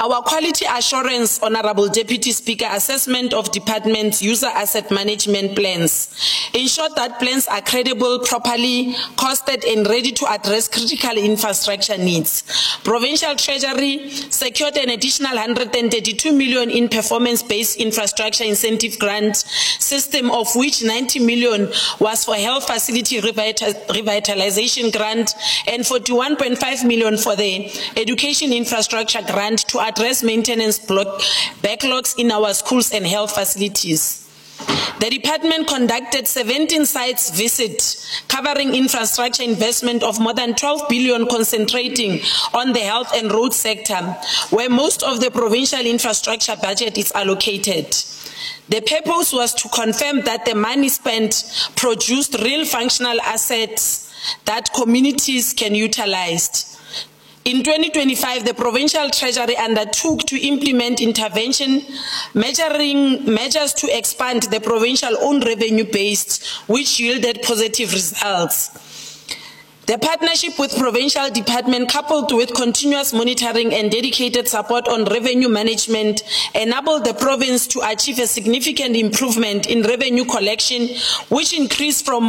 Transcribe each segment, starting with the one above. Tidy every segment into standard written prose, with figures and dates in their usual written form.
Our quality assurance, Honorable Deputy Speaker, assessment of departments' user asset management plans ensure that plans are credible, properly costed and ready to address critical infrastructure needs. Provincial Treasury secured an additional 132 million in performance-based infrastructure incentive grant system, of which 90 million was for health facility revitalization grant and 41.5 million for the education infrastructure grant to address maintenance backlogs in our schools and health facilities. The department conducted 17 sites visits covering infrastructure investment of more than 12 billion, concentrating on the health and road sector, where most of the provincial infrastructure budget is allocated. The purpose was to confirm that the money spent produced real functional assets that communities can utilize. In 2025, the Provincial Treasury undertook to implement intervention measures to expand the provincial own revenue base, which yielded positive results. The partnership with provincial department, coupled with continuous monitoring and dedicated support on revenue management, enabled the province to achieve a significant improvement in revenue collection, which increased from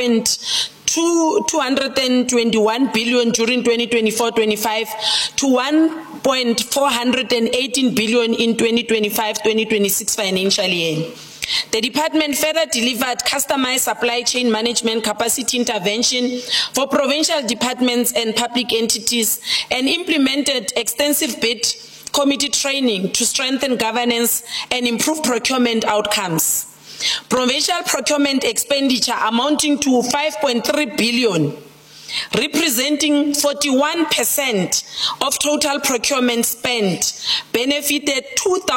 221 billion during 2024-25 to 1.418 billion in 2025-2026 financial year. The department further delivered customized supply chain management capacity intervention for provincial departments and public entities and implemented extensive bid committee training to strengthen governance and improve procurement outcomes. Provincial procurement expenditure amounting to 5.3 billion, representing 41% of total procurement spent, benefited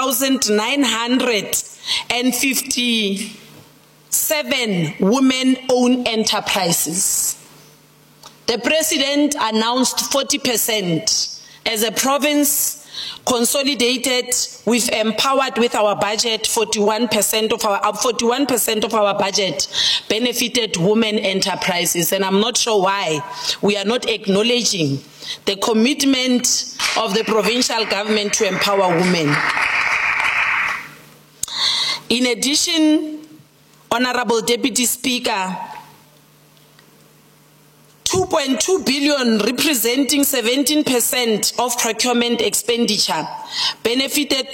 2,957 women-owned enterprises. The President announced 40% as a province. Consolidated, we've empowered with our budget 41% of our budget benefited women enterprises, and I'm not sure why we are not acknowledging the commitment of the provincial government to empower women. In addition, Honorable Deputy Speaker, 2.2 billion, representing 17% of procurement expenditure, benefited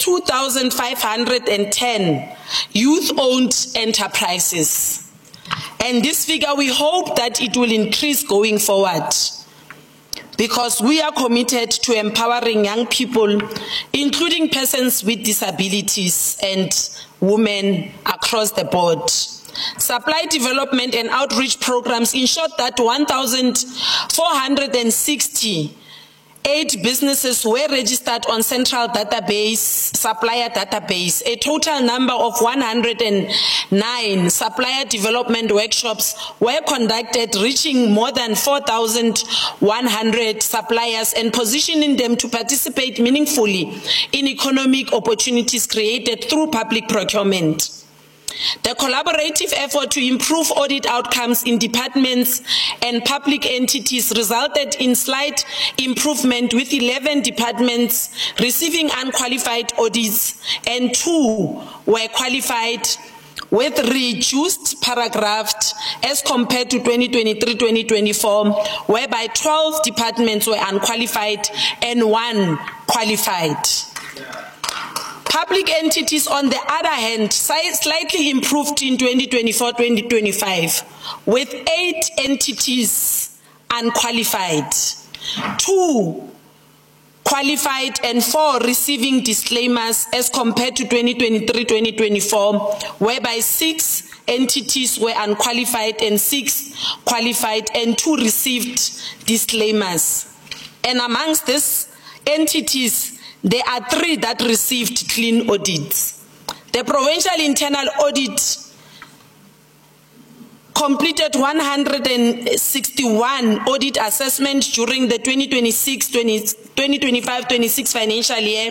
2,510 youth-owned enterprises. And this figure, we hope that it will increase going forward, because we are committed to empowering young people, including persons with disabilities and women across the board. Supply development and outreach programs ensured that 1,468 businesses were registered on central database, supplier database. A total number of 109 supplier development workshops were conducted, reaching more than 4,100 suppliers and positioning them to participate meaningfully in economic opportunities created through public procurement. The collaborative effort to improve audit outcomes in departments and public entities resulted in slight improvement, with 11 departments receiving unqualified audits and 2 were qualified with reduced paragraph as compared to 2023-2024, whereby 12 departments were unqualified and 1 qualified. Public entities, on the other hand, slightly improved in 2024-2025, with 8 entities unqualified, 2 qualified and 4 receiving disclaimers as compared to 2023-2024, whereby 6 entities were unqualified and 6 qualified and 2 received disclaimers. And amongst these entities, there are 3 that received clean audits. The Provincial Internal Audit completed 161 audit assessments during the 2025-26 financial year,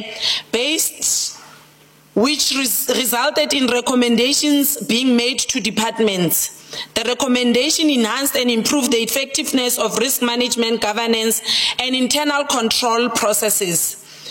which resulted in recommendations being made to departments. The recommendation enhanced and improved the effectiveness of risk management, governance, and internal control processes.